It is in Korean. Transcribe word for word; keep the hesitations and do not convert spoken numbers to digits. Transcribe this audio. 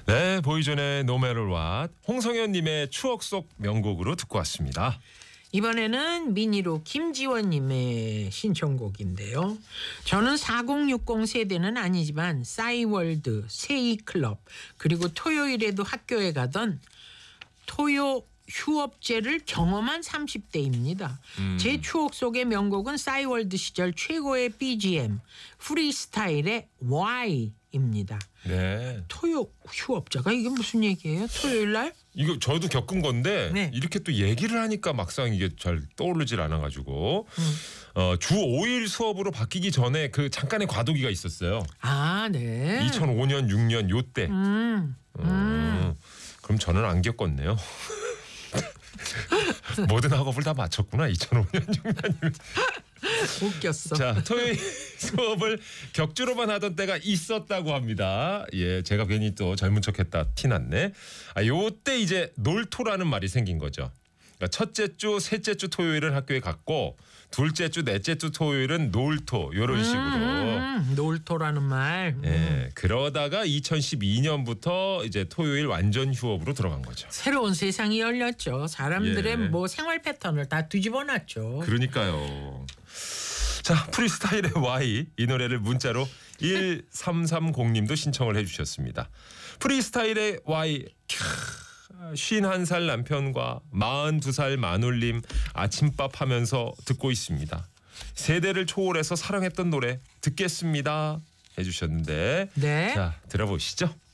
네, 보이존의 No Matter What, 홍성현님의 추억 속 명곡으로 듣고 왔습니다. 이번에는 미니로 김지원님의 신청곡인데요. 저는 사공육공 세대는 아니지만 싸이월드, 세이클럽 그리고 토요일에도 학교에 가던 토요 휴업제를 경험한 삼십 대입니다. 음. 제 추억 속의 명곡은 싸이월드 시절 최고의 비지엠 프리스타일의 Y입니다. 네. 토요 휴업자가 이게 무슨 얘기예요? 토요일 날? 이거 저도 겪은 건데 네. 이렇게 또 얘기를 하니까 막상 이게 잘 떠오르질 않아가지고 음. 어, 주 오 일 수업으로 바뀌기 전에 그 잠깐의 과도기가 있었어요. 아, 네. 이천오 년, 육 년 요때. 음. 음. 음. 그럼 저는 안 겪었네요. 모든 학업을 다 마쳤구나. 이천오 년, 육 년이면. 웃겼어. 자, 토요일 수업을 격주로만 하던 때가 있었다고 합니다. 예, 제가 괜히 또 젊은 척했다 티났네. 아, 요때 이제 놀토라는 말이 생긴 거죠. 그러니까 첫째 주, 셋째 주 토요일은 학교에 갔고 둘째 주, 넷째 주 토요일은 놀토 요런 식으로. 음, 놀토라는 말. 음. 예, 그러다가 이천십이 년부터 이제 토요일 완전 휴업으로 들어간 거죠. 새로운 세상이 열렸죠. 사람들의 예. 뭐 생활 패턴을 다 뒤집어놨죠. 그러니까요. 자, 프리스타일의 Y 이 노래를 문자로 일삼삼공 님도 신청을 해주셨습니다. 프리스타일의 Y 쉰한 살 남편과 마흔두 살 마눌님 아침밥 하면서 듣고 있습니다. 세대를 초월해서 사랑했던 노래 듣겠습니다 해주셨는데 네. 자, 들어보시죠.